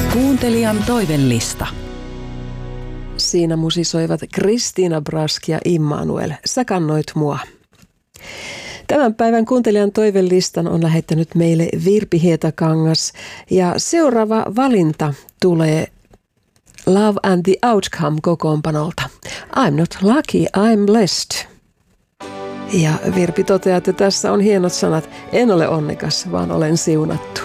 Kuuntelijan toivellista. Siinä musisoivat Kristiina Brask ja Immanuel. Sä kannoit mua. Tämän päivän kuuntelijan toivelistan on lähettänyt meille Virpi Hietakangas. Ja seuraava valinta tulee Love and the Outcome -kokoonpanolta. I'm not lucky, I'm blessed. Ja Virpi toteaa, että tässä on hienot sanat. En ole onnekas, vaan olen siunattu.